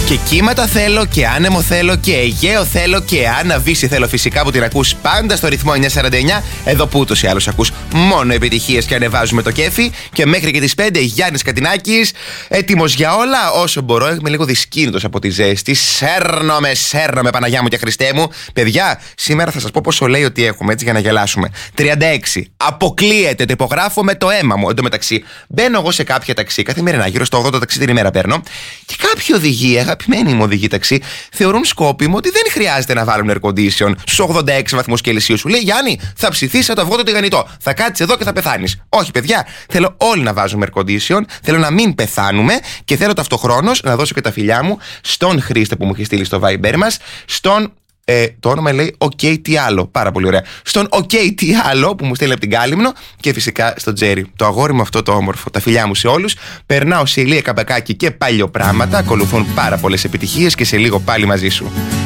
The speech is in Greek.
Και κύματα θέλω και άνεμο θέλω και Αιγαίο θέλω και Άννα-Βύση θέλω φυσικά που την ακούς πάντα στο ρυθμό 949. Εδώ που ούτως ή άλλως ακούς μόνο επιτυχίες και ανεβάζουμε το κέφι. Και μέχρι και τις 5 Γιάννης Κατινάκης, έτοιμος για όλα όσο μπορώ. Είμαι λίγο δυσκίνητος από τη ζέστη. Σέρνομαι Παναγιά μου και Χριστέ μου. Παιδιά, σήμερα θα σας πω πόσο λέει ότι έχουμε έτσι για να γελάσουμε. 36. Αποκλείεται, το υπογράφω με το αίμα μου. Εν τω μεταξύ, μπαίνω εγώ σε κάποια ταξί καθημερινά, γύρω στο 80 ταξί την ημέρα παίρνω. Και κάποιοι οδηγοί, αγαπημένοι μου οδηγοί ταξί, θεωρούν σκόπιμο ότι δεν χρειάζεται να βάλουν air condition στους 86 βαθμούς Κελσίου. Σου λέει Γιάννη, θα ψηθείς, θα το αυγό το τηγανιτό. Θα κάτσεις εδώ και θα πεθάνεις. Όχι, παιδιά, θέλω όλοι να βάζουμε air condition. Θέλω να μην πεθάνουμε και θέλω ταυτοχρόνως να δώσω και τα φιλιά μου στον Χρήστο που μου έχει στείλει στο Viber μας, στον. Το όνομα λέει OK τι άλλο. Πάρα πολύ ωραία. Στον OK τι άλλο που μου στέλνει από την Κάλυμνο και φυσικά στον Τζέρι. Το αγόρι μου αυτό το όμορφο. Τα φιλιά μου σε όλους. Περνάω σε Ηλία Καμπακάκη και Παλιοπράματα. Ακολουθούν πάρα πολλές επιτυχίες και σε λίγο πάλι μαζί σου.